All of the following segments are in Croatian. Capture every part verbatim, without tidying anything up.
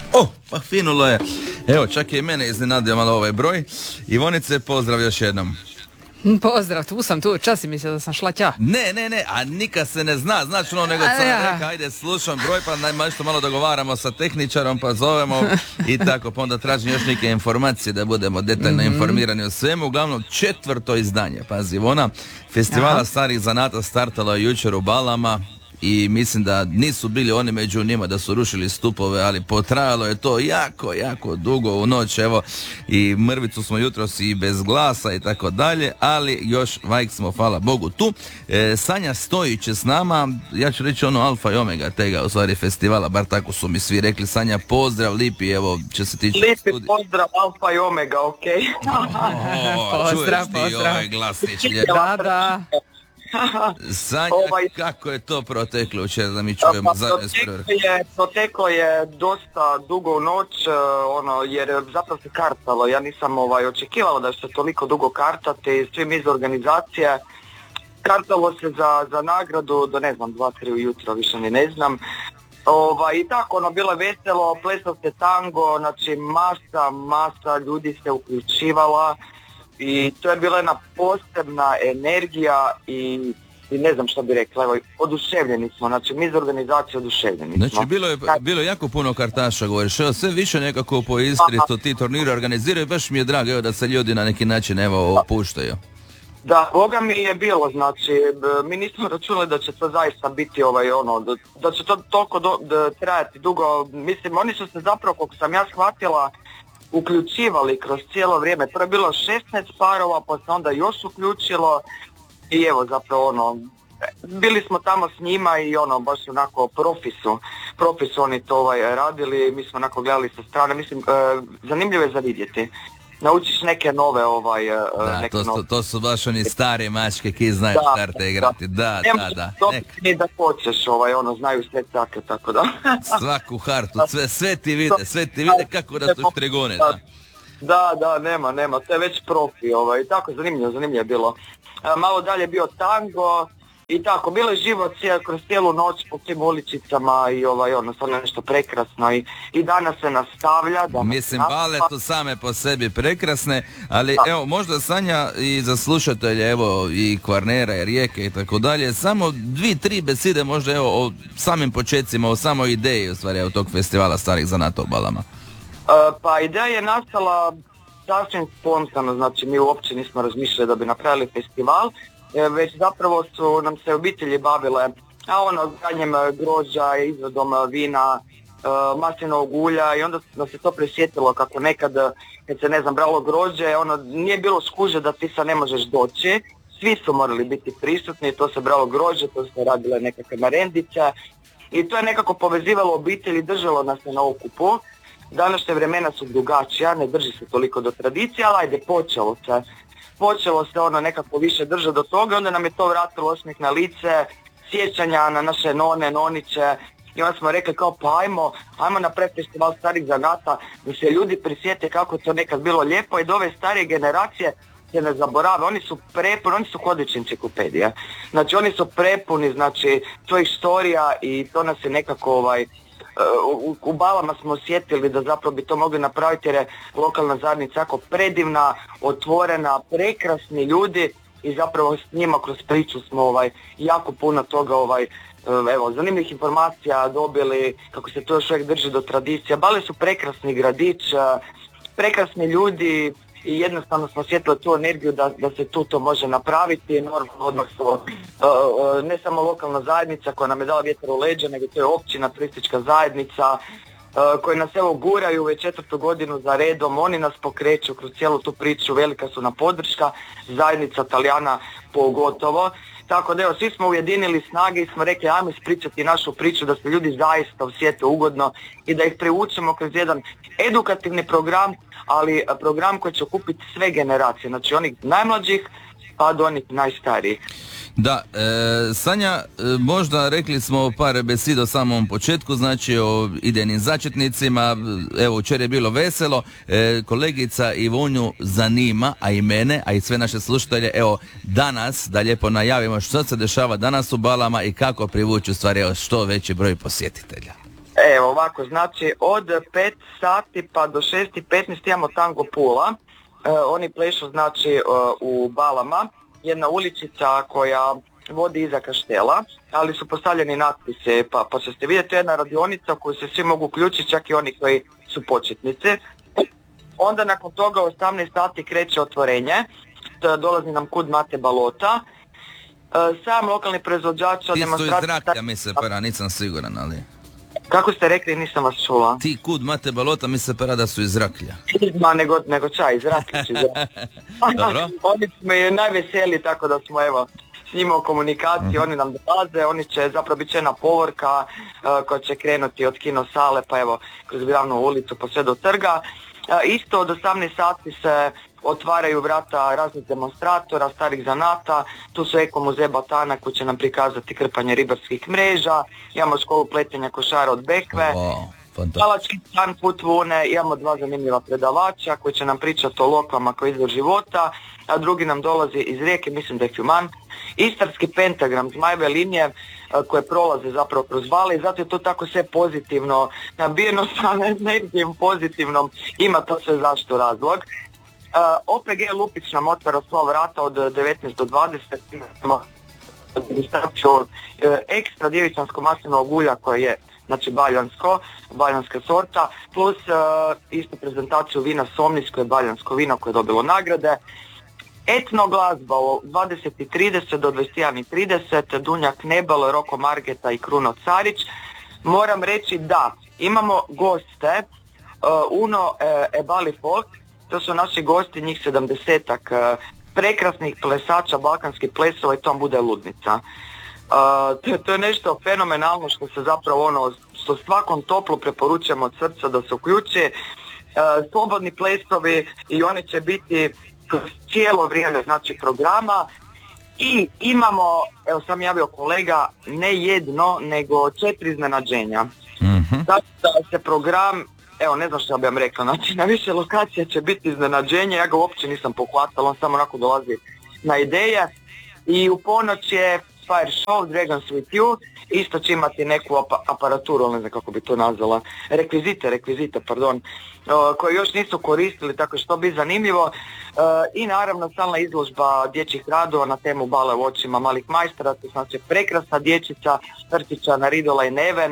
O, pa finulo je. Evo, čak je i mene iznenadio malo ovaj broj. Ivonice, pozdrav još jednom. Pozdrav, tu sam, tu, čas si mislio da sam šla ća. Ne, ne, ne, a nikad se ne zna, znači ono nego sam ja. reka, ajde slušam broj, pa najma što malo dogovaramo sa tehničarom, pa zovemo i tako, pa onda tražim još neke informacije da budemo detaljno mm-hmm. informirani o svemu. Uglavnom, četvrto izdanje, pazi Ivona, festivala Aha. starih zanata startalo je jučer u Balama. I mislim da nisu bili oni među njima da su rušili stupove, ali potrajalo je to jako, jako dugo u noć, evo, i mrvicu smo jutros i bez glasa i tako dalje, ali još vajk smo, hvala Bogu, tu. E, Sanja Stojić je s nama, ja ću reći ono alfa i omega tega, u stvari festivala, bar tako su mi svi rekli. Sanja, pozdrav, lipi, evo, će se tići... Lipi studi... pozdrav, alfa i omega, okej. Okay. O, pozdrav, čuješ ti pozdrav. ovaj glasić, lje... Da, da. Sanja, ovaj, kako je to proteklo učer da mi čujemo? Pa, proteklo, je, proteklo je dosta dugo u noć, ono, jer zapravo se kartalo. Ja nisam ovaj, očekivala da će se toliko dugo kartati, svim iz organizacije. Kartalo se za, za nagradu do ne znam, dva, tri ujutro, više ni ne znam. Ovaj, I tako, ono, bilo je veselo, plesao se tango, znači masa, masa ljudi se uključivala. I to je bila jedna posebna energija i, i ne znam što bi rekla, evo, oduševljeni smo, znači mi iz organizacije oduševljeni smo. Znači bilo je, bilo je jako puno kartaša, govoriš, evo sve više nekako po Istri, to ti turniri organiziraju, baš mi je drago evo, da se ljudi na neki način evo opuštaju. Da, Boga mi je bilo, znači mi nismo računali da će to zaista biti ovaj ono, da, da će to toliko do, da, trajati dugo, mislim oni su se zapravo, koliko sam ja shvatila, uključivali kroz cijelo vrijeme. Prvo je bilo šesnaest parova, pa se onda još uključilo i evo zapravo ono, bili smo tamo s njima i ono baš onako profisu, profisu oni to ovaj, radili, mi smo onako gledali sa strane, mislim, e, zanimljivo je za vidjeti. Naučiš neke nove ovaj... Da, neke to, nove... to, to su baš oni stare mačke ki znaju da, starte igrati, da, da, da, da. da. Ni da hoćeš, ovaj, ono, znaju sve take, tako da. Svaku hartu, sve, sve ti vide, sve ti vide kako da su štregone, da. Da, da, nema, nema, to je već profi, ovaj, tako, zanimljivo, zanimljivo je bilo. E, malo dalje je bio tango i tako, bilo je život kroz cijelu noć po tim uličicama i ovaj, ono, stvarno nešto prekrasno i, i danas se nastavlja. Danas Mislim, bale tu same po sebi prekrasne, ali da. Evo, možda Sanja i za slušatelje, evo, i Kvarnera i Rijeke i tako dalje, samo dvi, tri beside možda, evo, o samim početcima, o samoj ideji, u stvari, od tog festivala starih zanata u Balama. Uh, pa ideja je nastala sasvim spontano, znači mi uopće nismo razmišljali da bi napravili festival, e, već zapravo su nam se obitelji bavile, a ono, granjem grožđa, izradom vina, uh, maslinovog ulja i onda nas se to presjetilo kako nekad, kad se ne znam, bralo grožđe, ono, nije bilo skuže da ti sad ne možeš doći, svi su morali biti prisutni, to se bralo grožđe, to se radile nekakve marendice i to je nekako povezivalo obitelji, držalo nas se na okupu. Današnje vremena su drugačija, ne drži se toliko do tradicije, ali ajde, počelo se. Počelo se ono nekako više držati do toga, onda nam je to vratilo osmijeh na lice, sjećanja na naše none, noniće. I onda smo rekli kao pa ajmo, ajmo napraviti festival starih zanata, da se ljudi prisjete kako je to nekad bilo lijepo i da ove starije generacije se ne zaborave. Oni su prepuni, oni su hodeće enciklopedije. Znači oni su prepuni, znači svojih storija i to nas je nekako ovaj... U, u Balama smo osjetili da zapravo bi to mogli napraviti jer je lokalna zajednica jako predivna, otvorena, prekrasni ljudi i zapravo s njima kroz priču smo ovaj, jako puno toga ovaj, evo, zanimljivih informacija dobili, kako se to još uvijek drži do tradicija. Bale su prekrasni gradić, prekrasni ljudi i jednostavno smo osjetili tu energiju da, da se tu to može napraviti. Normalno odmah su, uh, uh, ne samo lokalna zajednica koja nam je dala vjetar u leđa, nego to je općina, turistička zajednica, uh, koji nas evo guraju već četvrtu godinu za redom, oni nas pokreću kroz cijelu tu priču, velika su na podrška, zajednica Talijana pogotovo. Tako da evo, svi smo ujedinili snage i smo rekli ajmo ispričati našu priču da se ljudi zaista osjete ugodno i da ih privučemo kroz jedan edukativni program, ali program koji će okupiti sve generacije, znači onih najmlađih pa do onih najstarijih. Da, e, Sanja, e, možda rekli smo par besida o samom početku, znači o idejnim začetnicima, evo učer je bilo veselo, e, kolegica Ivonju zanima, a i mene, a i sve naše slušatelje, evo danas, da lijepo najavimo što se dešava danas u Balama i kako privući u stvari evo, što veći broj posjetitelja. Evo ovako, znači od pet sati pa do šest i petnaest imamo tango pula. E, oni plešu znači e, u Balama, jedna uličica koja vodi iza kaštela, ali su postavljeni natpise, pa, pa ćete vidjeti, jedna radionica u koju se svi mogu uključiti, čak i oni koji su početnici. Onda nakon toga u osamnaest sati kreće otvorenje, dolazi nam kud Mate Balota. E, sam lokalni proizvođač Ti su iz demonstracija... Zraklja, mi se para, nisam siguran, ali... Kako ste rekli, nisam vas čula. Ti kud Mate Balota, mi se para da su iz Zraklja. Ma nego, nego čaj, iz Zrakljić. Dobro. Oni smo je najveseliji, tako da smo evo s njima u komunikaciji, mm. oni nam dolaze, oni će zapravo biti jedna povorka uh, koja će krenuti od kino sale pa evo kroz glavnu ulicu pa sve do trga. Uh, isto od osamnaest sati se otvaraju vrata raznih demonstratora, starih zanata, tu su Eko muzej Batana koji će nam prikazati krpanje ribarskih mreža, imamo školu pletenja košara od Bekve, wow, Palački stan Put Vune, imamo dva zanimljiva predavača koji će nam pričati o lokvama koji izvor života, a drugi nam dolazi iz Rijeke, mislim da je Human, Istarski pentagram, zmajeve linije koje prolaze zapravo kroz vale i zato je to tako sve pozitivno, nabijeno sa energijom pozitivnom, ima to sve zašto razlog. Uh, O P G Lupić nam otvara sva vrata od devetnaest do dvadeset, imamo administraciju uh, ekstra djevičansko maslinovog ulja koje je znači baljansko, baljanska sorta, plus uh, istu prezentaciju vina Somnis koje je baljansko vino koje je dobilo nagrade. Etno glazba u dvadeset i trideset do dvadeset jedan i trideset, Dunjak Nebel, Roko Margeta i Kruno Carić. Moram reći da imamo goste, uh, Uno uh, Ebali Folk, to su naši gosti, njih sedamdesetak uh, prekrasnih plesača balkanskih plesova i to vam bude ludnica. Uh, to, to je nešto fenomenalno što se zapravo ono, što svakom toplo preporučujemo od srca da se uključi. Uh, slobodni plesovi i oni će biti cijelo vrijeme znači programa i imamo, evo sam javio kolega, ne jedno nego četiri iznenađenja. Mm-hmm. Znači da se program, evo ne znam što bi vam rekla, znači na više lokacija će biti iznenađenje, ja ga uopće nisam pohvatala, on samo onako dolazi na ideje i u ponoć je Fire Show, Dragons with You, isto će imati neku ap- aparaturu, ne znam kako bi to nazvala, rekvizite, rekvizite, pardon, uh, koje još nisu koristili, tako što bi zanimljivo. Uh, I naravno stalna izložba dječjih radova na temu Bale u očima malih majstora, to znači prekrasna dječica, vrtića Ridola i Neven.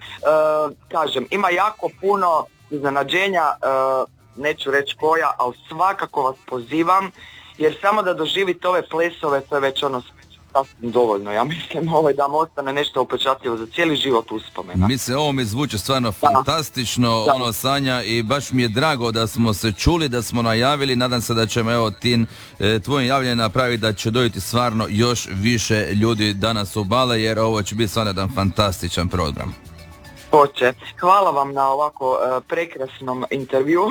Uh, kažem, ima jako puno iznenađenja, uh, neću reći koja, ali svakako vas pozivam, jer samo da doživite ove plesove, to je već ono sasvim dovoljno, ja mislim, ovaj, da vam ostane nešto upečatljivo za cijeli život uspomena. Mislim, ovo mi zvuči stvarno da. fantastično, da. ono Sanja, i baš mi je drago da smo se čuli, da smo najavili, nadam se da ćemo evo tin e, tvojim javljanjem napraviti da će dojiti stvarno još više ljudi danas u Bale, jer ovo će biti stvarno jedan fantastičan program. Hoće. Hvala vam na ovako uh, prekrasnom intervju.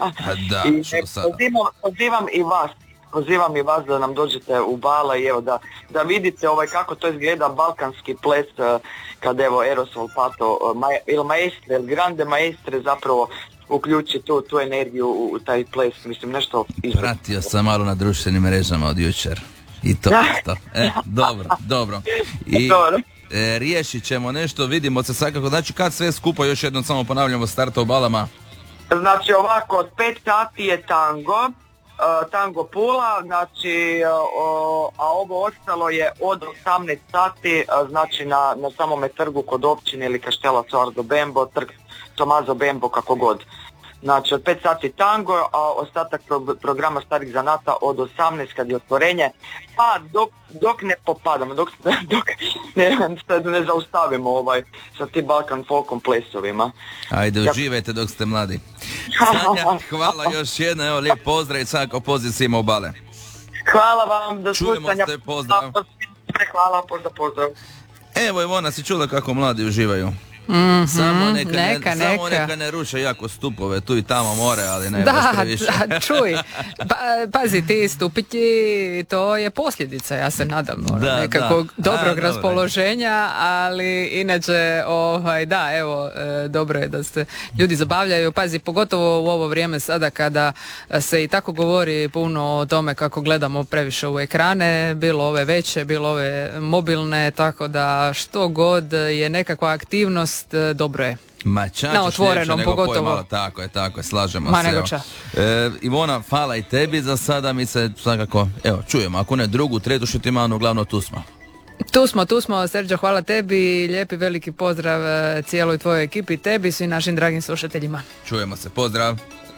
Da, I što sada? Pozivam, pozivam i vas Pozivam i vas da nam dođete u Bala i evo da, da vidite ovaj kako to izgleda balkanski ples kad evo Eros Volpato ma, il maestre, il grande maestre zapravo uključi tu, tu energiju u, u taj ples, mislim nešto isto. Pratio sam malo na društvenim mrežama od jučer i to isto. E, dobro, dobro. I dobro. E, riješit ćemo nešto, vidimo se svakako, znači kad sve skupa, još jednom samo ponavljamo, starta u Balama. Znači ovako, od pet sati je tango, Uh, tango Pula, znači, uh, a ovo ostalo je od osamnaest sati, uh, znači na, na samome trgu kod općine ili Kaštela Suardo Bembo, trg Tomazo Bembo, kako god. Znači od pet sati tango, a ostatak pro- programa starih zanata od osamnaest kad je otvorenje, pa dok, dok ne popadamo, dok, dok ne, ne zaustavimo ovaj sa tim Balkan folkom plesovima. Ajde, uživajte dok ste mladi. Sanja, hvala još jedno, evo lijep pozdrav i svako poziv svima u Bale. Hvala vam, do čujemo slušanja. se, pozdrav. Hvala, pozdrav, pozdrav. Evo Ivona, si čula kako mladi uživaju. Mm-hmm, samo neka, neka, ne, samo neka. neka ne ruše jako stupove, tu i tamo more, ali ne da, baš previše. Da, čuj, pa, pazi, ti stupiti, to je posljedica, ja se nadam, da, nekakvog da. dobrog A, raspoloženja, ali inače, ovaj, da, evo, e, dobro je da se ljudi zabavljaju, pazi, pogotovo u ovo vrijeme sada kada se i tako govori puno o tome kako gledamo previše u ekrane, bilo ove veće, bilo ove mobilne, tako da što god je nekakva aktivnost, dobro je. Ma čačiš na otvorenom, nego pogotovo. poj, malo, tako je, tako je, slažemo Ma se. nego evo. ča. E, Ivona, hvala i tebi za sada, mi se svakako, evo, čujemo, ako ne drugu, treću Šutimanu, uglavnom tu smo. Tu smo, tu smo, Serđo, hvala tebi, lijepi veliki pozdrav e, cijeloj tvojoj ekipi, tebi i svim našim dragim slušateljima. Čujemo se, pozdrav.